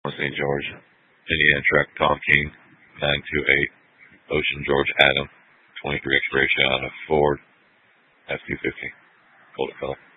St. George, Indiana truck, Tom King, 928, Ocean George Adam, 23 expiration on a Ford F-250, gold color.